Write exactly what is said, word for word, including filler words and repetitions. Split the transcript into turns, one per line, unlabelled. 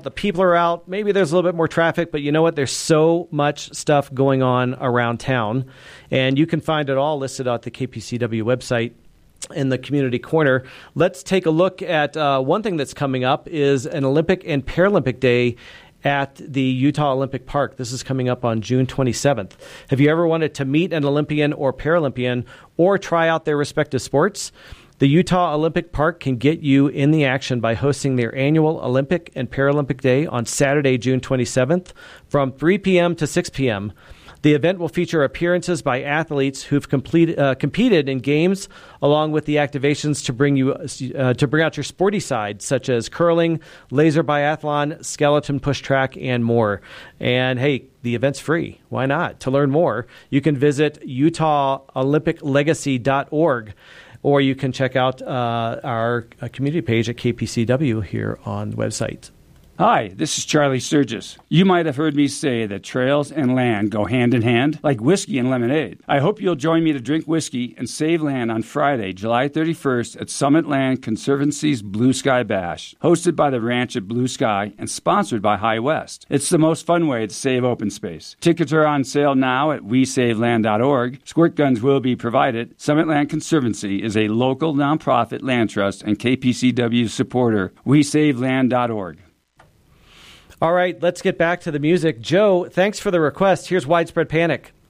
The people are out. Maybe there's a little bit more traffic, but you know what? There's so much stuff going on around town, and you can find it all listed at the K P C W website in the community corner. Let's take a look at uh, one thing that's coming up is an Olympic and Paralympic Day at the Utah Olympic Park. This is coming up on June twenty-seventh. Have you ever wanted to meet an Olympian or Paralympian or try out their respective sports? The Utah Olympic Park can get you in the action by hosting their annual Olympic and Paralympic Day on Saturday, June twenty-seventh from three p.m. to six p.m. The event will feature appearances by athletes who've completed, uh, competed in games, along with the activations to bring you uh, to bring out your sporty side, such as curling, laser biathlon, skeleton push track, and more. And hey, the event's free. Why not? To learn more, you can visit utah olympic legacy dot org. Or you can check out uh, our uh, community page at K P C W here on the website.
Hi, this is Charlie Sturgis. You might have heard me say that trails and land go hand in hand, like whiskey and lemonade. I hope you'll join me to drink whiskey and save land on Friday, July thirty-first at Summit Land Conservancy's Blue Sky Bash, hosted by the ranch at Blue Sky and sponsored by High West. It's the most fun way to save open space. Tickets are on sale now at we save land dot org. Squirt guns will be provided. Summit Land Conservancy is a local nonprofit land trust and K P C W supporter. we save land dot org.
All right, let's get back to the music. Joe, thanks for the request. Here's Widespread Panic.